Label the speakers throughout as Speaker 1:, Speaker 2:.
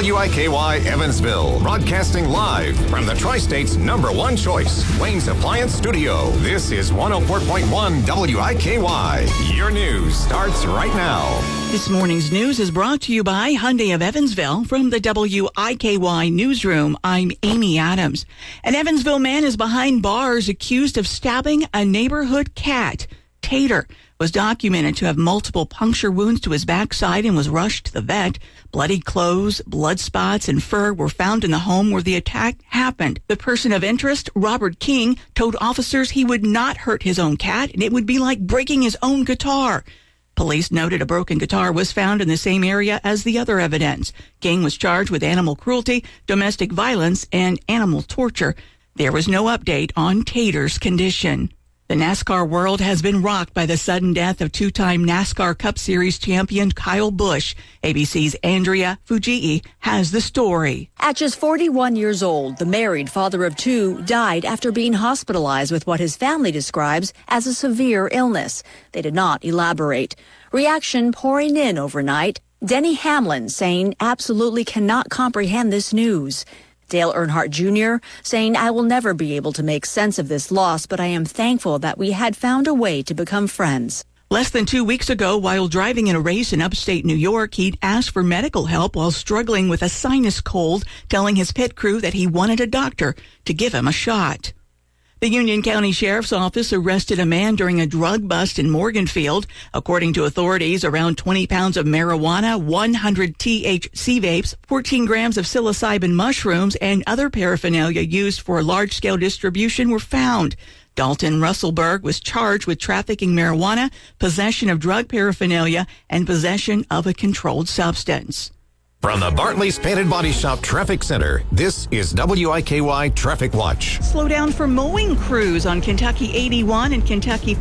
Speaker 1: WIKY Evansville, broadcasting live from the Tri-State's #1 choice, Wayne's Appliance Studio. This is 104.1 WIKY. Your news starts right now.
Speaker 2: This morning's news is brought to you by Hyundai of Evansville. From the WIKY newsroom, I'm Amy Adams. An Evansville man is behind bars accused of stabbing a neighborhood cat. Tater was documented to have multiple puncture wounds to his backside and was rushed to the vet. Bloody clothes, blood spots, and fur were found in the home where the attack happened. The person of interest, Robert King, told officers he would not hurt his own cat and it would be like breaking his own guitar. Police noted a broken guitar was found in the same area as the other evidence. King was charged with animal cruelty, domestic violence, and animal torture. There was no update on Tater's condition. The NASCAR world has been rocked by the sudden death of two-time NASCAR Cup Series champion Kyle Busch. ABC's Andrea Fujii has the story.
Speaker 3: At just 41 years old, the married father of two died after being hospitalized with what his family describes as a severe illness. They did not elaborate. Reaction pouring in overnight. Denny Hamlin saying absolutely cannot comprehend this news. Dale Earnhardt Jr. saying, I will never be able to make sense of this loss, but I am thankful that we had found a way to become friends.
Speaker 2: Less than 2 weeks ago, while driving in a race in upstate New York, he'd asked for medical help while struggling with a sinus cold, telling his pit crew that he wanted a doctor to give him a shot. The Union County Sheriff's Office arrested a man during a drug bust in Morganfield. According to authorities, around 20 pounds of marijuana, 100 THC vapes, 14 grams of psilocybin mushrooms, and other paraphernalia used for large-scale distribution were found. Dalton Russellberg was charged with trafficking marijuana, possession of drug paraphernalia, and possession of a controlled substance.
Speaker 1: From the Bartley's Painted Body Shop Traffic Center, this is WIKY Traffic Watch.
Speaker 2: Slow down for mowing crews on Kentucky 81 and Kentucky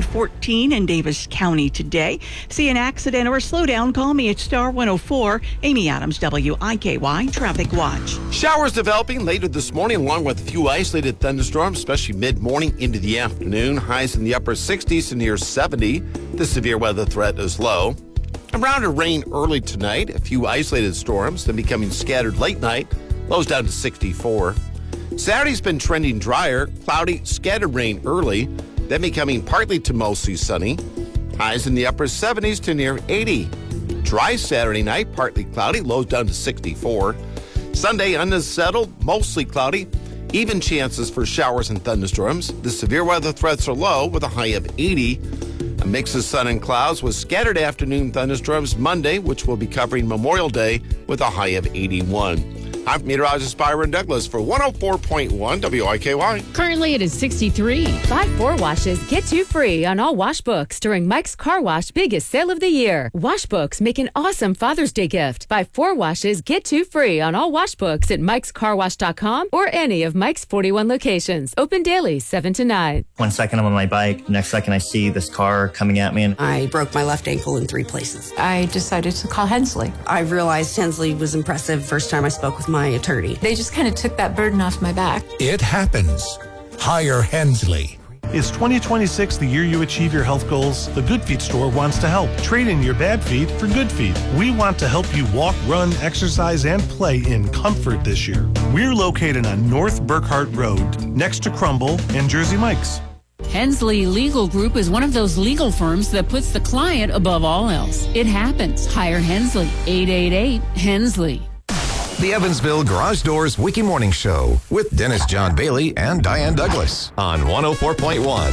Speaker 2: 1514 in Davis County today. See an accident or slow down, call me at star 104. Amy Adams, WIKY Traffic Watch.
Speaker 4: Showers developing later this morning, along with a few isolated thunderstorms, especially mid-morning into the afternoon. Highs in the upper 60s to near 70. The severe weather threat is low. Around to rain early tonight, a few isolated storms, then becoming scattered late night, lows down to 64. Saturday's been trending drier, cloudy, scattered rain early, then becoming partly to mostly sunny. Highs in the upper 70s to near 80. Dry Saturday night, partly cloudy, lows down to 64. Sunday, unsettled, mostly cloudy, even chances for showers and thunderstorms. The severe weather threats are low with a high of 80. A mix of sun and clouds with scattered afternoon thunderstorms Monday, which will be covering Memorial Day with a high of 81. I'm meteorologist Byron Douglas for 104.1 WIKY.
Speaker 5: Currently, it is 63.
Speaker 6: Buy 4 washes, get 2 free on all wash books during Mike's Car Wash biggest sale of the year. Wash books make an awesome Father's Day gift. Buy 4 washes, get 2 free on all wash books at mikescarwash.com or any of Mike's 41 locations. Open daily, 7 to 9.
Speaker 7: 1 second I'm on my bike, next second I see this car coming at me. And
Speaker 8: I broke my left ankle in 3 places.
Speaker 5: I decided to call Hensley.
Speaker 8: I realized Hensley was impressive first time I spoke with my attorney.
Speaker 5: They just kind of took that burden off my back.
Speaker 9: It happens. Hire Hensley.
Speaker 10: Is 2026 the year you achieve your health goals? The Good Feet store wants to help. Trade in your bad feet for good feet. We want to help you walk, run, exercise, and play in comfort this year. We're located on North Burkhart Road, next to Crumble and Jersey Mike's.
Speaker 11: Hensley Legal Group is one of those legal firms that puts the client above all else. It happens. Hire Hensley. 888-HENSLEY.
Speaker 1: The Evansville Garage Doors Wiki Morning Show with Dennis John Bailey and Diane Douglas on 104.1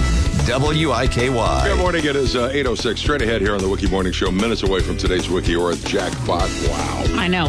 Speaker 1: WIKY.
Speaker 12: Good morning. It is 8:06. Straight ahead here on the Wiki Morning Show. Minutes away from today's Wiki or jackpot. Wow.
Speaker 11: I know.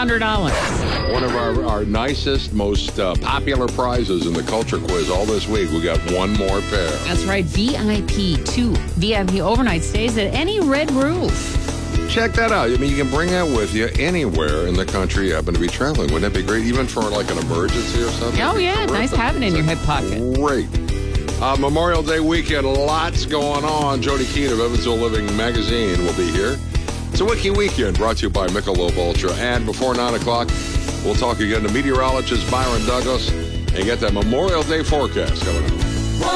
Speaker 11: $600.
Speaker 12: One of our nicest, most popular prizes in the culture quiz all this week. We got one more pair.
Speaker 11: That's right. VIP 2. VIP overnight stays at any Red Roof.
Speaker 12: Check that out. I mean, you can bring that with you anywhere in the country you happen to be traveling. Wouldn't that be great? Even for like an emergency or something?
Speaker 11: Oh, yeah. Nice having it in your hip pocket.
Speaker 12: Great. Memorial Day weekend, lots going on. Jody Keene of Evansville Living Magazine will be here. It's a Wiki Weekend brought to you by Michelob Ultra. And before 9 o'clock, we'll talk again to meteorologist Byron Douglas and get that Memorial Day forecast coming up.